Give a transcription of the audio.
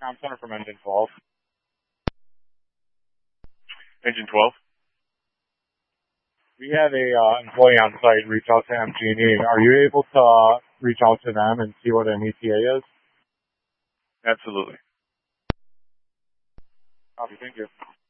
Com Center from Engine 12. Engine 12. We had a employee on site reach out to MG&E. Are you able to reach out to them and see what an ETA is? Absolutely. Copy, thank you.